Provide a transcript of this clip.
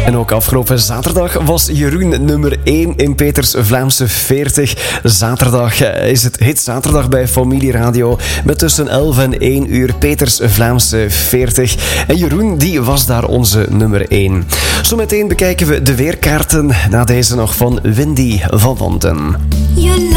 En ook afgelopen zaterdag was Jeroen nummer 1 in Peters Vlaamse 40. Zaterdag is het Hit Zaterdag bij Familie Radio. Met tussen 11 en 1 uur Peters Vlaamse 40. En Jeroen, die was daar onze nummer 1. Zometeen bekijken we de weerkaarten. Na deze nog van Windy van Wanten.